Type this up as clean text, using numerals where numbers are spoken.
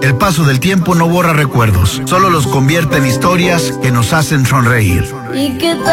El paso del tiempo no borra recuerdos, solo los convierte en historias que nos hacen sonreír. ¿Y qué tal?